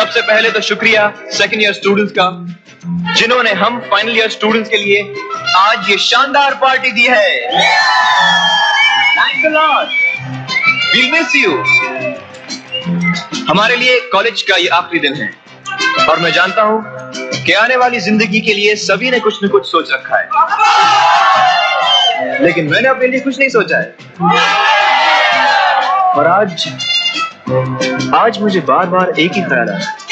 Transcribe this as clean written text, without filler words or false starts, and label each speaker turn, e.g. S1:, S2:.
S1: सबसे पहले तो शुक्रिया सेकंड ईयर स्टूडेंट्स का, जिन्होंने हम फाइनल ईयर स्टूडेंट्स के लिए आज ये शानदार पार्टी दी है। Thanks a lot, we miss you. हमारे लिए कॉलेज का ये आखिरी दिन है और मैं जानता हूं कि आने वाली जिंदगी के लिए सभी ने कुछ न कुछ सोच रखा है, लेकिन मैंने अपने लिए कुछ नहीं सोचा है। और आज मुझे बार बार एक ही ख्याल आता है